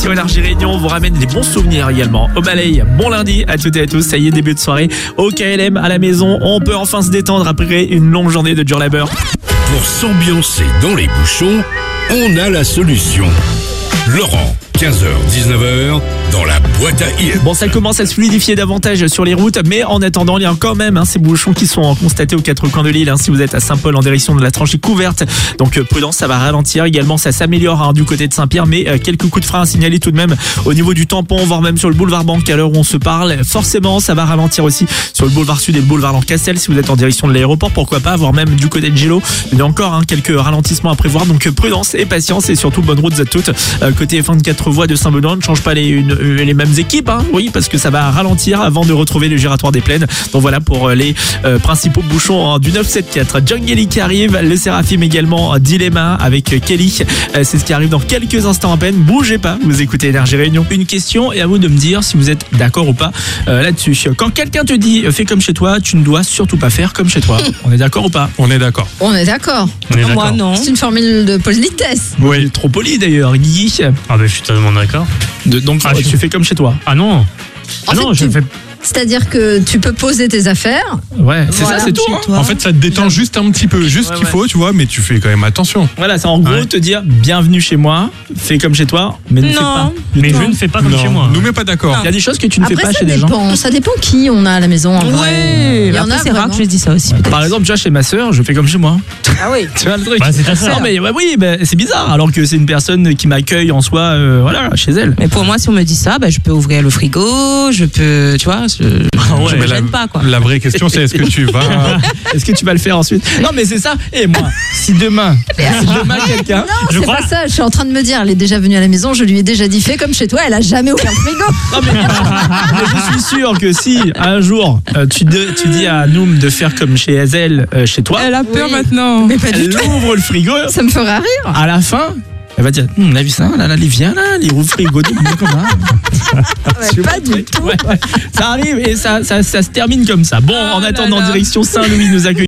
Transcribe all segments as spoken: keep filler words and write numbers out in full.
sur Énergie Réunion. On vous ramène des bons souvenirs également. Au Malais, bon lundi à toutes et à tous. Ça y est, début de soirée au K L M à la maison. On peut enfin se détendre après une longue journée de dur labeur. Pour s'ambiancer dans les bouchons, on a la solution. Laurent, quinze heures dix-neuf heures, dans la boîte à hits. Bon, ça commence à se fluidifier davantage sur les routes, mais en attendant, il y a quand même hein, ces bouchons qui sont constatés aux quatre coins de l'île. Hein, si vous êtes à Saint-Paul en direction de la tranchée couverte, donc euh, prudence, ça va ralentir. Également, ça s'améliore hein, du côté de Saint-Pierre, mais euh, quelques coups de frein à signaler tout de même au niveau du tampon, voire même sur le boulevard Banque à l'heure où on se parle. Forcément, ça va ralentir aussi sur le boulevard Sud et le boulevard Lancastel si vous êtes en direction de l'aéroport. Pourquoi pas, voire même du côté de Gélo. Il y a encore hein, quelques ralentissements à prévoir, donc euh, prudence et patience et surtout bonne route à toutes. Euh, côté vingt-quatre voies de Saint-Benoît, ne change pas les, une, les mêmes équipes, hein, oui, parce que ça va ralentir avant de retrouver le giratoire des Plaines. Donc voilà pour les euh, principaux bouchons hein, du neuf cent soixante-quatorze. Jungeli qui arrive, le Séraphim également, Dilemma avec Kelly. Euh, c'est ce qui arrive dans quelques instants à peine. Bougez pas, vous écoutez Énergie Réunion. Une question et à vous de me dire si vous êtes d'accord ou pas euh, là-dessus. Quand quelqu'un te dit fais comme chez toi, tu ne dois surtout pas faire comme chez toi. On est d'accord ou pas? On est d'accord. On est d'accord. On est d'accord. Moi non. C'est une formule de politesse. Oui, trop poli d'ailleurs, Guigui. Ah ben je suis totalement d'accord. De, donc ah, tu je... fais comme chez toi. Ah non. Ah en non, fait, je tu... fais. C'est-à-dire que tu peux poser tes affaires. Ouais, c'est voilà, ça, c'est tout. Hein. En fait, ça te détend juste un petit peu, juste ouais, ce qu'il ouais. faut, tu vois, mais tu fais quand même attention. Voilà, c'est en gros ouais. te dire bienvenue chez moi, fais comme chez toi, mais ne non. fais pas. Mais toi. je ne fais pas comme non, chez moi. Nous mets pas d'accord. Il y a des choses que tu ne Après, fais pas ça chez les gens. dépend. Ça dépend qui on a à la maison. En vrai. Ouais, Il y en a c'est vraiment. rare que je dis ça aussi. Par exemple, tu vois, chez ma sœur, je fais comme chez moi. Ah oui. Tu vois le truc. Bah, c'est ta sœur. Non, mais ouais, oui, bah, c'est bizarre, alors que c'est une personne qui m'accueille en soi, euh, voilà, chez elle. Mais pour moi, si on me dit ça, bah, je peux ouvrir le frigo, je peux, tu vois, je, Ah ouais, je mais me la, gêne pas, quoi. La vraie question, c'est est-ce que tu vas. Est-ce que tu vas le faire ensuite? Non, mais c'est ça. Et moi, si demain, si demain quelqu'un. Non, Je c'est crois- pas ça. Je suis en train de me dire, elle est déjà venue à la maison, je lui ai déjà dit fais comme chez toi, elle a jamais ouvert le frigo. Non, mais, mais je suis sûr que si un jour euh, tu, de- tu dis à Noum de faire comme chez elle, euh, chez toi, Elle a peur Oui. maintenant. Mais pas du elle tout. ouvre le frigo. Ça me fera rire. À la fin, elle va dire hum, on a vu ça, là, là, il vient là, il ouvre le frigo, tout le monde comme ça. Ouais, Tu pas vois, du ouais, tout. ouais, ouais. Ça arrive et ça, ça, ça se termine comme ça. Bon, en là attendant, là. direction Saint-Louis nous accueille.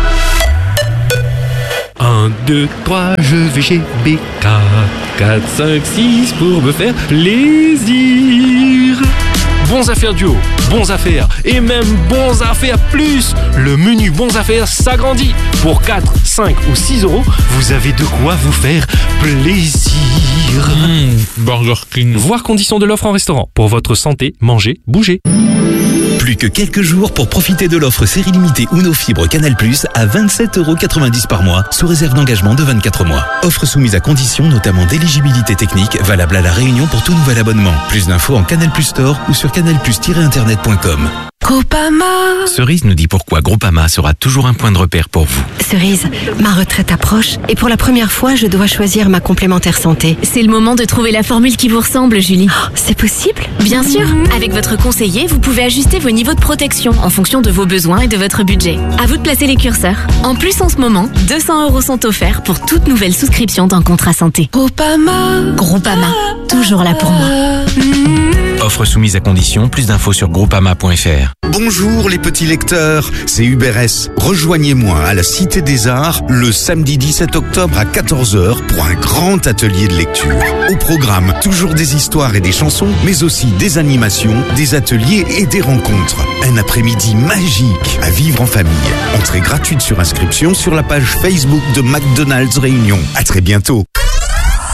un, deux, trois, je vais chez B K. quatre, cinq, six pour me faire plaisir. Bons affaires duo, bons affaires et même bons affaires plus. Le menu bons affaires s'agrandit. Pour quatre, cinq ou six euros, vous avez de quoi vous faire plaisir. Mmh, Burger King. Voir conditions de l'offre en restaurant. Pour votre santé, mangez, bougez. Plus que quelques jours pour profiter de l'offre série limitée Uno Fibre Canal Plus à vingt-sept euros quatre-vingt-dix par mois, sous réserve d'engagement de vingt-quatre mois. Offre soumise à conditions, notamment d'éligibilité technique, valable à La Réunion pour tout nouvel abonnement. Plus d'infos en Canal Plus Store ou sur canal plus tiret internet point com. Groupama. Cerise nous dit pourquoi Groupama sera toujours un point de repère pour vous. Cerise, ma retraite approche et pour la première fois, je dois choisir ma complémentaire santé. C'est le moment de trouver la formule qui vous ressemble, Julie. Oh, c'est possible? Bien sûr, avec votre conseiller, vous pouvez ajuster vos niveaux de protection en fonction de vos besoins et de votre budget. À vous de placer les curseurs. En plus, en ce moment, deux cents euros sont offerts pour toute nouvelle souscription d'un contrat santé. Groupama. Groupama, toujours là pour moi. Offre soumise à conditions, plus d'infos sur groupama point f r. Bonjour les petits lecteurs, c'est Hubert S. Rejoignez-moi à la Cité des Arts le samedi dix-sept octobre à quatorze heures pour un grand atelier de lecture. Au programme, toujours des histoires et des chansons, mais aussi des animations, des ateliers et des rencontres. Un après-midi magique à vivre en famille. Entrée gratuite sur inscription sur la page Facebook de McDonald's Réunion. À très bientôt.